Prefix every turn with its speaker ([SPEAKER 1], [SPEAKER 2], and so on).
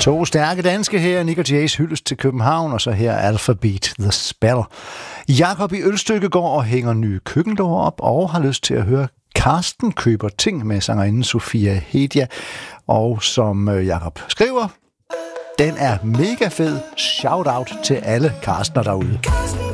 [SPEAKER 1] To stærke danske her, Nick og Jays hyldest til København, og så her Alphabet The Spell. Jakob i Ølstykke går og hænger nye køkkendår op, og har lyst til at høre Karsten køber ting med sangerinden Sofia Hedia. Og som Jakob skriver, den er mega fed. Shout out til alle Karstener derude.